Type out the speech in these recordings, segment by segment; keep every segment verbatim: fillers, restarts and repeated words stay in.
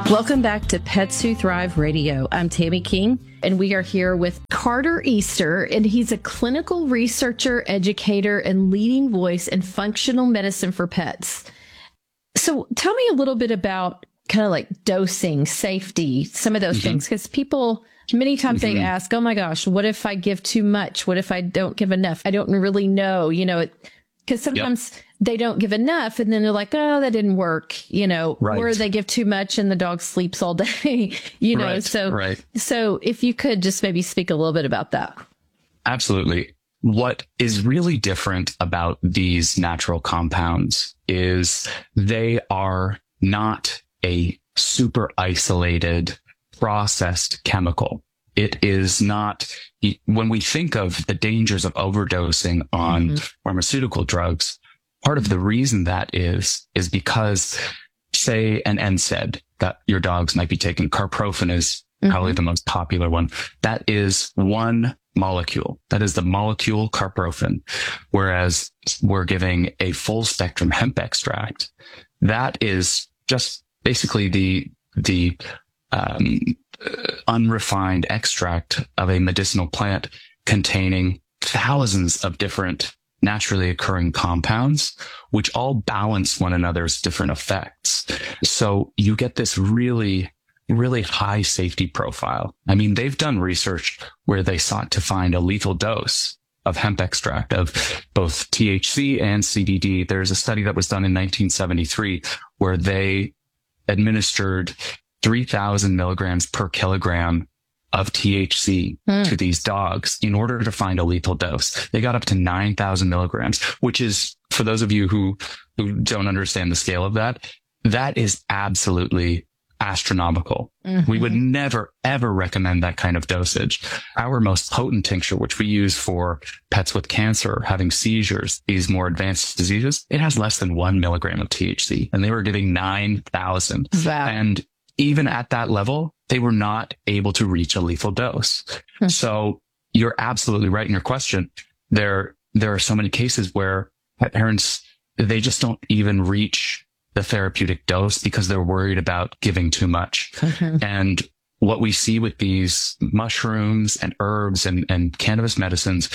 Welcome back to Pets Who Thrive Radio. I'm Tammy King, and we are here with Carter Easter, and he's a clinical researcher, educator, and leading voice in functional medicine for pets. So tell me a little bit about kind of like dosing, safety, some of those mm-hmm. things, because people, many times mm-hmm. they ask, oh my gosh, what if I give too much? What if I don't give enough? I don't really know, you know, because sometimes yep. they don't give enough and then they're like, oh, that didn't work, you know, right. or they give too much and the dog sleeps all day, you know, right. so, right. so if you could just maybe speak a little bit about that. Absolutely. What is really different about these natural compounds is they are not a super isolated processed chemical. It is not, when we think of the dangers of overdosing on mm-hmm. pharmaceutical drugs, part of the reason that is, is because, say, an N SAID that your dogs might be taking, carprofen is mm-hmm. probably the most popular one. That is one molecule. That is the molecule carprofen. Whereas we're giving a full spectrum hemp extract. That is just basically the, the, um, unrefined extract of a medicinal plant containing thousands of different naturally occurring compounds, which all balance one another's different effects. So you get this really, really high safety profile. I mean, they've done research where they sought to find a lethal dose of hemp extract of both T H C and C B D. There's a study that was done in nineteen seventy-three where they administered three thousand milligrams per kilogram of T H C mm. to these dogs in order to find a lethal dose. They got up to nine thousand milligrams, which is, for those of you who, who don't understand the scale of that, that is absolutely astronomical. Mm-hmm. We would never, ever recommend that kind of dosage. Our most potent tincture, which we use for pets with cancer, having seizures, these more advanced diseases, it has less than one milligram of T H C, and they were giving nine thousand. Wow. And even at that level, they were not able to reach a lethal dose. Hmm. So you're absolutely right in your question. There, there are so many cases where pet parents, they just don't even reach the therapeutic dose because they're worried about giving too much. Mm-hmm. And what we see with these mushrooms and herbs and, and cannabis medicines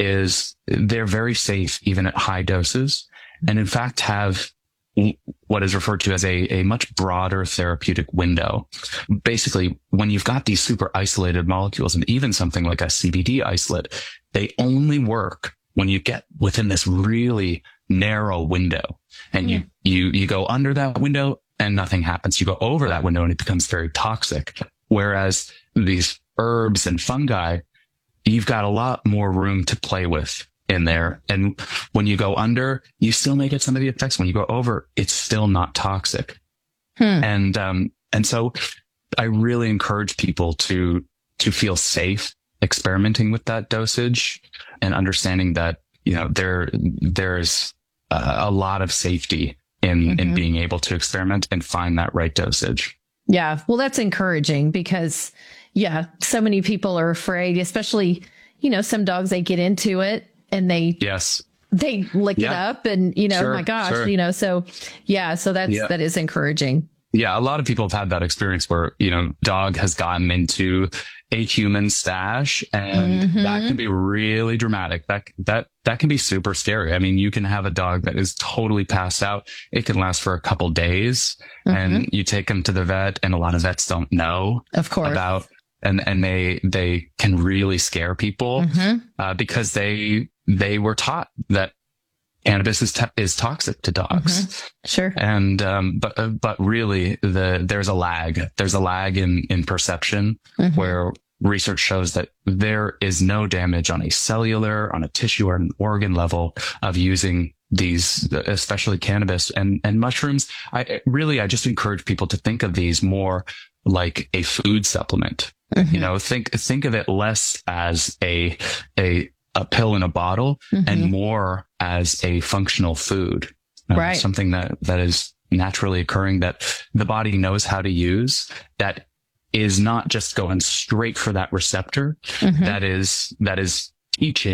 is they're very safe even at high doses, and in fact have what is referred to as a, a much broader therapeutic window. Basically, when you've got these super isolated molecules and even something like a C B D isolate, they only work when you get within this really narrow window, and yeah. you, you, you go under that window and nothing happens. You go over that window and it becomes very toxic. Whereas these herbs and fungi, you've got a lot more room to play with in there. And when you go under, you still may get some of the effects. When you go over, it's still not toxic. Hmm. And, um, and so I really encourage people to, to feel safe experimenting with that dosage and understanding that, you know, there, there's uh, a lot of safety in, mm-hmm. in being able to experiment and find that right dosage. Yeah. Well, that's encouraging because, yeah, so many people are afraid, especially, you know, some dogs, they get into it and they, yes, they lick yeah. it up and, you know, sure, oh my gosh, sure. you know, so yeah, so that's, yeah. that is encouraging. Yeah. A lot of people have had that experience where, you know, dog has gotten into a human stash, and mm-hmm. that can be really dramatic. That, that, that can be super scary. I mean, you can have a dog that is totally passed out. It can last for a couple days mm-hmm. and you take them to the vet, and a lot of vets don't know of course about, and, and they, they can really scare people, mm-hmm. uh, because they, they were taught that cannabis is, to- is toxic to dogs. Mm-hmm. Sure. And, um, but, uh, but really the, there's a lag, there's a lag in, in perception mm-hmm. where research shows that there is no damage on a cellular, on a tissue or an organ level of using these, especially cannabis and, and mushrooms. I really, I just encourage people to think of these more like a food supplement. Mm-hmm. You know, think, think of it less as a, a, a pill in a bottle mm-hmm. and more as a functional food, uh, right. something that, that is naturally occurring, that the body knows how to use, that is not just going straight for that receptor, mm-hmm. that is, that is teaching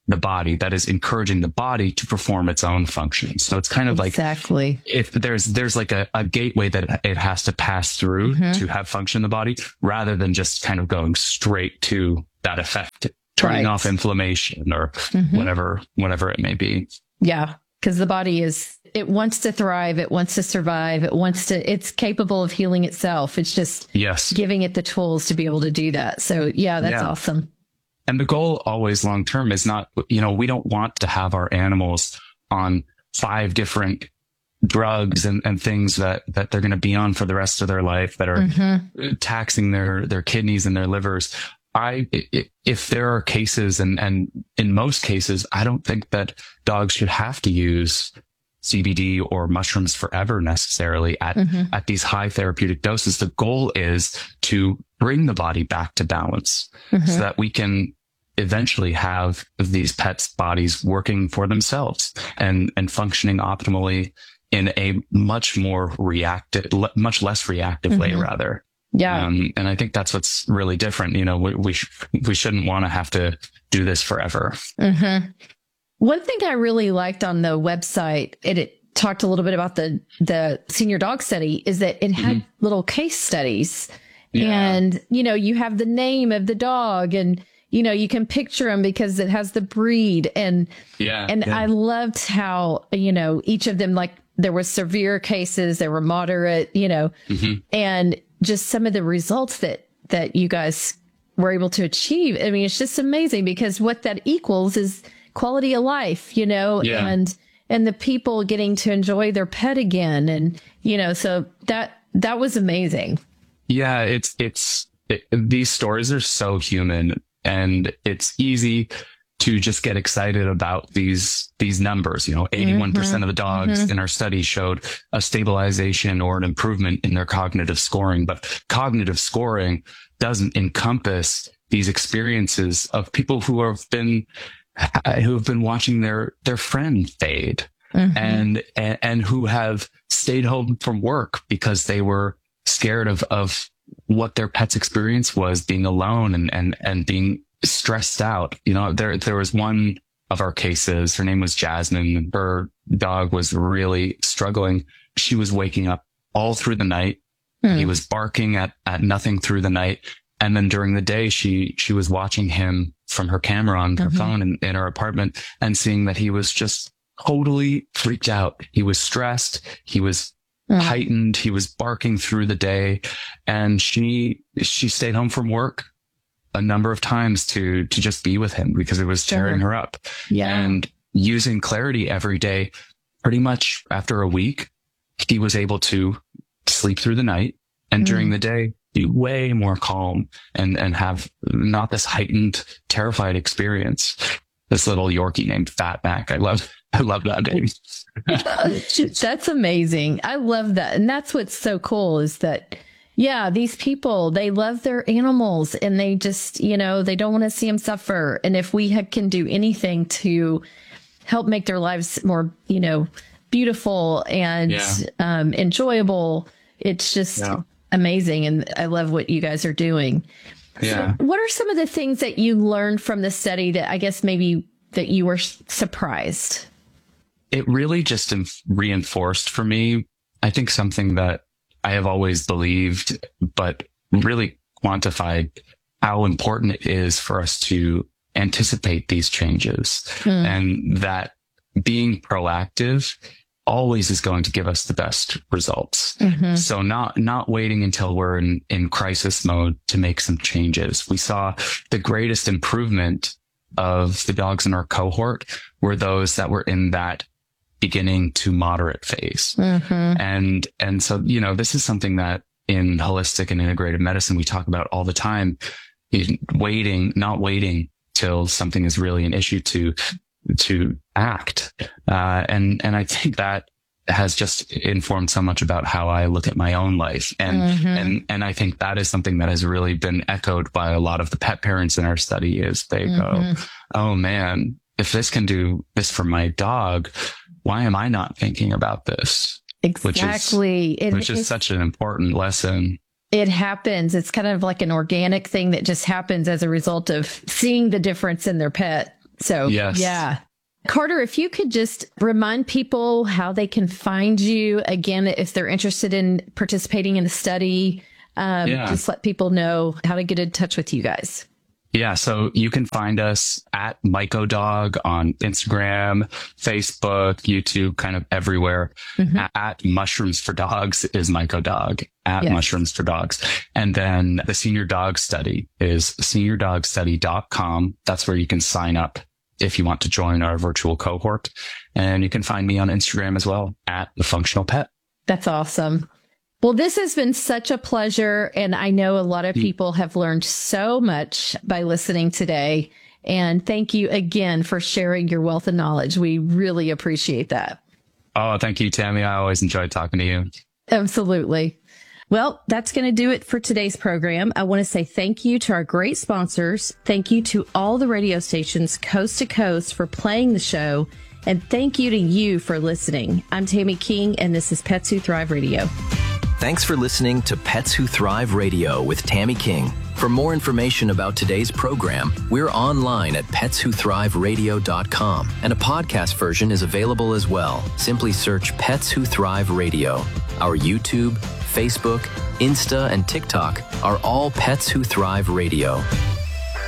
the body, that is encouraging the body to perform its own functions. So it's kind of exactly. like if there's there's like a, a gateway that it has to pass through mm-hmm. to have function in the body, rather than just kind of going straight to that effect, turning right. off inflammation or mm-hmm. whatever whatever it may be. Yeah, because the body is, it wants to thrive, it wants to survive, it wants to, it's capable of healing itself. It's just yes. giving it the tools to be able to do that. So yeah, that's yeah. awesome. And the goal always long term is not, you know, we don't want to have our animals on five different drugs and, and things that, that they're going to be on for the rest of their life that are mm-hmm. taxing their, their kidneys and their livers. I, if there are cases, and, and in most cases, I don't think that dogs should have to use C B D or mushrooms forever necessarily at, mm-hmm. at these high therapeutic doses. The goal is to bring the body back to balance mm-hmm. so that we can eventually have these pets' bodies working for themselves and, and functioning optimally in a much more reactive, much less reactive mm-hmm. way, rather. Yeah. Um, and I think that's what's really different. You know, we, we, sh- we shouldn't want to have to do this forever. Mm-hmm. One thing I really liked on the website, it, it talked a little bit about the, the senior dog study, is that it had mm-hmm. little case studies yeah. and, you know, you have the name of the dog and, you know, you can picture them because it has the breed. And, yeah, and yeah. I loved how, you know, each of them, like there was severe cases, there were moderate, you know, mm-hmm. and just some of the results that, that you guys were able to achieve. I mean, it's just amazing because what that equals is quality of life, you know, yeah. and, and the people getting to enjoy their pet again. And, you know, so that, that was amazing. Yeah. It's, it's, it, these stories are so human, and it's easy to just get excited about these, these numbers. You know, eighty-one percent mm-hmm. of the dogs mm-hmm. in our study showed a stabilization or an improvement in their cognitive scoring, but cognitive scoring doesn't encompass these experiences of people who have been, who have been watching their, their friend fade mm-hmm. and, and, and who have stayed home from work because they were scared of, of what their pet's experience was, being alone and, and, and being stressed out. You know, there, there was one of our cases, her name was Jasmine. Her dog was really struggling. She was waking up all through the night. Mm. He was barking at, at nothing through the night. And then during the day, she, she was watching him from her camera on her mm-hmm. phone in, in her apartment and seeing that he was just totally freaked out. He was stressed. He was mm. heightened. He was barking through the day. And she, she stayed home from work a number of times to, to just be with him because it was tearing sure. her up. Yeah. And using Clarity every day, pretty much after a week, he was able to sleep through the night and mm. during the day, be way more calm and, and have not this heightened, terrified experience. This little Yorkie named Fatback. I love, I love that name. That's amazing. I love that. And that's what's so cool is that, yeah, these people, they love their animals and they just, you know, they don't want to see them suffer. And if we ha- can do anything to help make their lives more, you know, beautiful and yeah. um, enjoyable, it's just yeah. amazing. And I love what you guys are doing. Yeah. So what are some of the things that you learned from the study that I guess maybe that you were surprised? It really just inf- reinforced for me, I think, something that I have always believed, but really quantified how important it is for us to anticipate these changes mm. and that being proactive always is going to give us the best results. Mm-hmm. So not, not waiting until we're in, in crisis mode to make some changes. We saw the greatest improvement of the dogs in our cohort were those that were in that beginning to moderate phase. Mm-hmm. And, and so, you know, this is something that in holistic and integrative medicine, we talk about all the time, waiting, not waiting till something is really an issue to, to act. Uh, and, and I think that has just informed so much about how I look at my own life. And, mm-hmm. and, and I think that is something that has really been echoed by a lot of the pet parents in our study is they mm-hmm. go, oh man, if this can do this for my dog, why am I not thinking about this? Exactly. Which is, it, which is such an important lesson. It happens. It's kind of like an organic thing that just happens as a result of seeing the difference in their pet. So, yes. yeah. Carter, if you could just remind people how they can find you again, if they're interested in participating in the study, um, yeah. just let people know how to get in touch with you guys. Yeah, so you can find us at MycoDog on Instagram, Facebook, YouTube, kind of everywhere. Mm-hmm. At, at Mushrooms for Dogs is MycoDog, at yes. Mushrooms for Dogs. And then the Senior Dog Study is senior dog study dot com. That's where you can sign up if you want to join our virtual cohort. And you can find me on Instagram as well, at The Functional Pet. That's awesome. Well, this has been such a pleasure. And I know a lot of people have learned so much by listening today. And thank you again for sharing your wealth of knowledge. We really appreciate that. Oh, thank you, Tammy. I always enjoyed talking to you. Absolutely. Well, that's going to do it for today's program. I want to say thank you to our great sponsors. Thank you to all the radio stations coast to coast for playing the show. And thank you to you for listening. I'm Tammy King, and this is Pets Who Thrive Radio. Thanks for listening to Pets Who Thrive Radio with Tammy King. For more information about today's program, we're online at pets who thrive radio dot com, and a podcast version is available as well. Simply search Pets Who Thrive Radio. Our YouTube, Facebook, Insta, and TikTok are all Pets Who Thrive Radio.